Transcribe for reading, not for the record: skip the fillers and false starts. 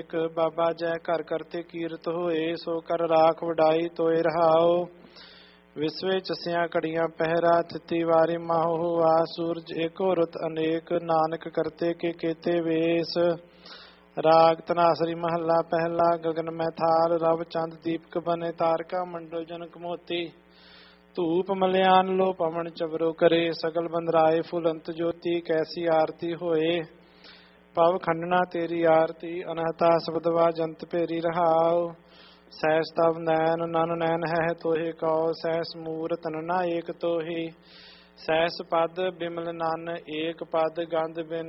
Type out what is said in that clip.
ਬਾਬਾ ਜੈ ਘਰ ਕਰਤੇ ਕੀਰਤ ਹੋਏ, ਸੋ ਕਰ ਰਾਖ ਵਡਾਈ ਤੋਏ ਰਹਾਓ। ਵਿਸਵੇ ਚਸਿਆ ਘੜੀਆਂ ਪਹਿਰਾ, ਥਿਤੀ ਵਾਰੀ ਮਾਹੋ ਆ। ਸੂਰਜ ਏਕੋ ਰੁਤ ਅਨੇਕ, ਨਾਨਕ ਕਰਤੇ ਕੇ ਕੇਤੇ ਵੇਸ। ਰਾਗ ਧਨਾਸਰੀ ਮਹੱਲਾ ਪਹਿਲਾ। ਗਗਨ ਮੈਂ ਥਾਲ ਰਵ ਚੰਦ ਦੀਪਕ ਬਨੇ, ਤਾਰਕਾ ਮੰਡਲ ਜਨਕ ਮੋਤੀ। ਧੂਪ ਮਲਿਆਨ ਲੋ ਪਵਨ ਚਵਰੋ ਕਰੇ, ਸਗਲ ਬੰਦਰਾਏ ਫੁਲੰਤ ਜੋਤੀ। ਕੈਸੀ ਆਰਤੀ ਹੋਏ ਪਵ ਖੰਡਨਾ ਤੇਰੀ ਆਰਤੀ, ਅਨਹਤਾ ਸਬਦਵਾ ਜੰਤ ਭੇਰੀ ਰਹਾਉ। ਸਹਿਸ ਤਵ ਨੈਨ ਨਨ ਨੈਨ ਹੈ ਤੋਹੇ ਕਉ, ਸਹਿਸ ਮੂਰਤ ਨਨਾ ਏਕ ਤੋਹੀ। ਸਹਿਸ ਪਦ ਬਿਮਲ ਨਨ ਏਕ ਪਦ, ਗੰਧ ਬਿਨ